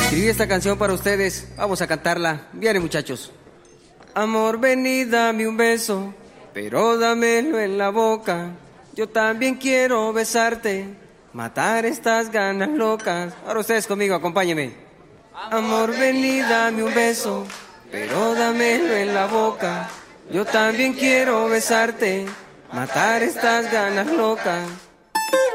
Escribí esta canción para ustedes, vamos a cantarla. Viene, muchachos. Amor, ven y dame un beso, pero dámelo en la boca. Yo también quiero besarte, matar estas ganas locas. Ahora ustedes conmigo, acompáñenme. Amor, ven y dame un beso, pero dámelo en la boca. Yo también quiero besarte, matar estas ganas locas.